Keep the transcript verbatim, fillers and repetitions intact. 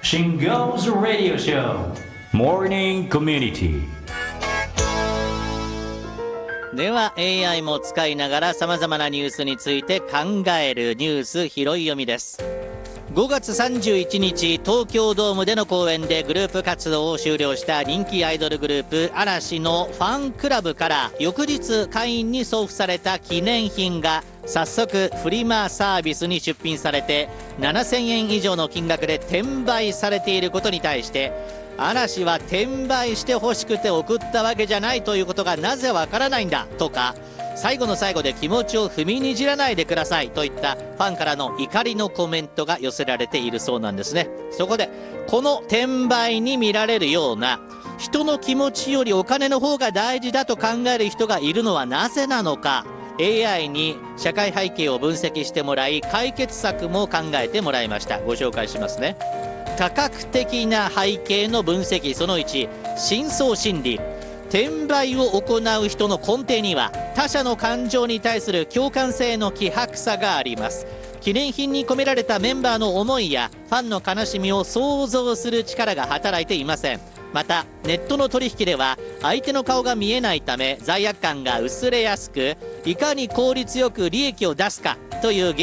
Shingo's Radio Show Morning Community。 では エーアイ も使いながらさまざまなニュースについて考えるニュース拾い読みです。ごがつさんじゅういちにち、東京ドームでの公演でグループ活動を終了した人気アイドルグループ嵐のファンクラブから翌日会員に送付された記念品が早速フリマサービスに出品されてななせんえん以上の金額で転売されていることに対して、嵐は転売して欲しくて送ったわけじゃないということがなぜわからないんだとか、最後の最後で気持ちを踏みにじらないでくださいといったファンからの怒りのコメントが寄せられているそうなんですね。そこでこの転売に見られるような人の気持ちよりお金の方が大事だと考える人がいるのはなぜなのか、 エーアイ に社会背景を分析してもらい解決策も考えてもらいました。ご紹介しますね。多角的な背景の分析そのいち、深層心理。転売を行う人の根底には他者の感情に対する共感性の希薄さがあります。記念品に込められたメンバーの思いやファンの悲しみを想像する力が働いていません。またネットの取引では相手の顔が見えないため罪悪感が薄れやすく、いかに効率よく利益を出すかという